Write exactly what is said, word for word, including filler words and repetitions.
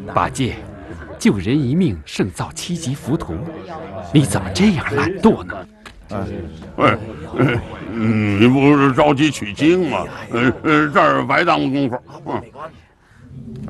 八戒，救人一命胜造七级浮屠，你怎么这样懒惰呢？ 哎，嗯，你不是着急取经吗？呃呃，这儿白耽误功夫。嗯。